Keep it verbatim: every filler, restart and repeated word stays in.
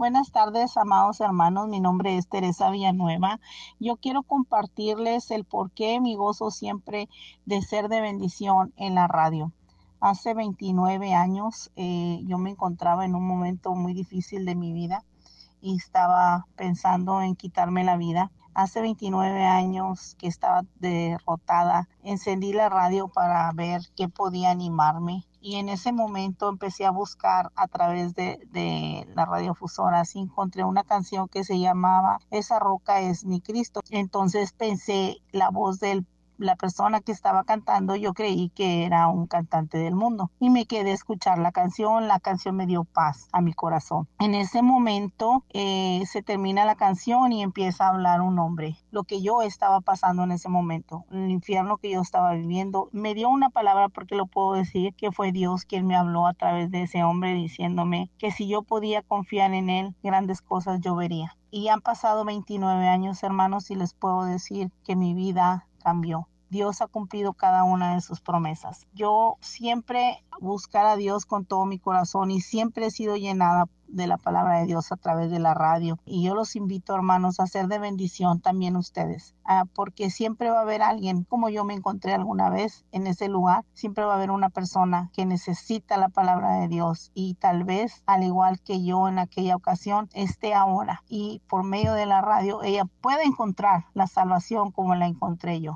Buenas tardes, amados hermanos. Mi nombre es Teresa Villanueva. Yo quiero compartirles el porqué mi gozo siempre de ser de bendición en la radio. Hace veintinueve años eh, yo me encontraba en un momento muy difícil de mi vida y estaba pensando en quitarme la vida. Hace veintinueve años que estaba derrotada, encendí la radio para ver qué podía animarme. Y en ese momento empecé a buscar a través de, de la radiofusora. Así encontré una canción que se llamaba Esa roca es mi Cristo. Entonces pensé, la voz del la persona que estaba cantando, yo creí que era un cantante del mundo y me quedé a escuchar la canción. La canción me dio paz a mi corazón. En ese momento eh, se termina la canción y empieza a hablar un hombre, lo que yo estaba pasando en ese momento, el infierno que yo estaba viviendo. Me dio una palabra, porque lo puedo decir, que fue Dios quien me habló a través de ese hombre, diciéndome que si yo podía confiar en él, grandes cosas yo vería. Y han pasado veintinueve años, hermanos, y les puedo decir que mi vida cambió. Dios ha cumplido cada una de sus promesas. Yo siempre buscar a Dios con todo mi corazón y siempre he sido llenada de la palabra de Dios a través de la radio. Y yo los invito, hermanos, a ser de bendición también ustedes, ah, porque siempre va a haber alguien, como yo me encontré alguna vez en ese lugar, siempre va a haber una persona que necesita la palabra de Dios y tal vez, al igual que yo en aquella ocasión, esté ahora. Y por medio de la radio, ella puede encontrar la salvación como la encontré yo.